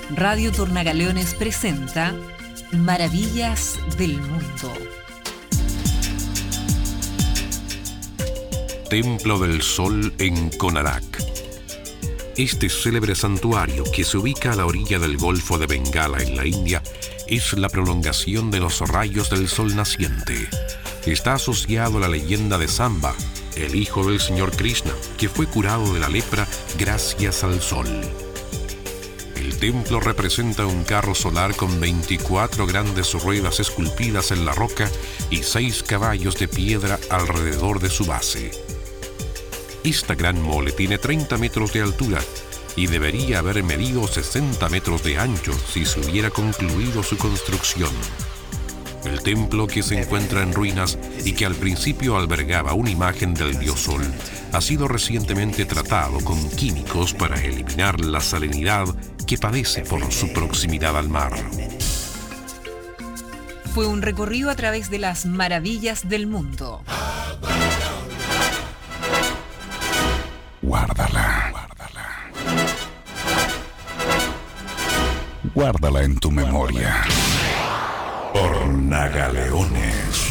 Radio Tornagaleones presenta Maravillas del Mundo. Templo del Sol en Konark. Este célebre santuario, que se ubica a la orilla del Golfo de Bengala en la India, es la prolongación de los rayos del sol naciente. Está asociado a la leyenda de Samba, el hijo del señor Krishna, que fue curado de la lepra gracias al sol. El templo representa un carro solar con 24 grandes ruedas esculpidas en la roca y 6 caballos de piedra alrededor de su base. Esta gran mole tiene 30 metros de altura y debería haber medido 60 metros de ancho si se hubiera concluido su construcción. El templo, que se encuentra en ruinas y que al principio albergaba una imagen del dios Sol, ha sido recientemente tratado con químicos para eliminar la salinidad que padece por su proximidad al mar. Fue un recorrido a través de las maravillas del mundo. Guárdala. Guárdala en tu memoria. Tornagaleones.